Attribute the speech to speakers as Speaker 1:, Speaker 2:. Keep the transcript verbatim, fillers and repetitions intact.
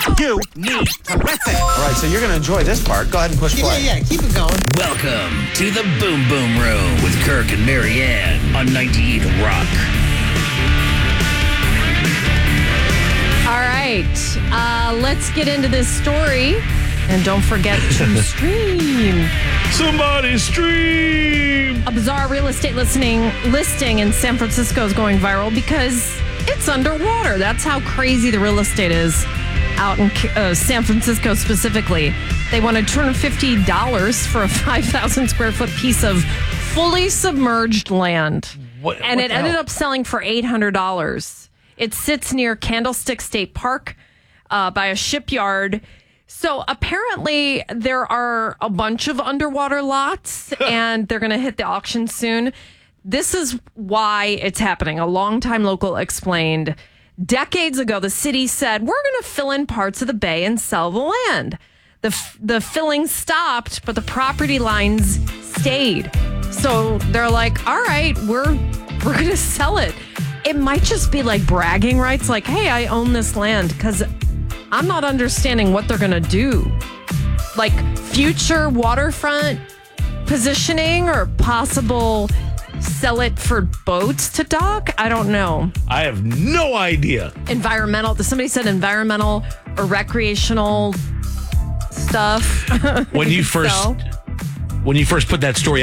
Speaker 1: You need to listen. All right, so you're going to enjoy this part. Go ahead and push play.
Speaker 2: Yeah, yeah, keep it going.
Speaker 3: Welcome to the Boom Boom Room with Kirk and Marianne on ninety-eight Rock.
Speaker 4: All right, uh, let's get into this story. And don't forget to stream.
Speaker 5: Somebody stream!
Speaker 4: A bizarre real estate listening, listing in San Francisco is going viral because it's underwater. That's how crazy the real estate is out in uh, San Francisco specifically. They wanted two hundred fifty dollars for a five thousand square foot piece of fully submerged land.
Speaker 5: What,
Speaker 4: and
Speaker 5: what
Speaker 4: it ended up selling for eight hundred dollars. It sits near Candlestick State Park uh, by a shipyard. So apparently there are a bunch of underwater lots and they're going to hit the auction soon. This is why it's happening. A longtime local explained decades ago, the city said, we're going to fill in parts of the bay and sell the land. The, f- the filling stopped, but the property lines stayed. So they're like, all right, we're, we're going to sell it. It might just be like bragging rights. Like, hey, I own this land because I'm not understanding what they're going to do. Like future waterfront positioning or possible sell it for boats to dock? I don't know.
Speaker 5: I have no idea.
Speaker 4: Environmental. Somebody said environmental or recreational stuff.
Speaker 5: When you first
Speaker 4: So.
Speaker 5: when you first put that story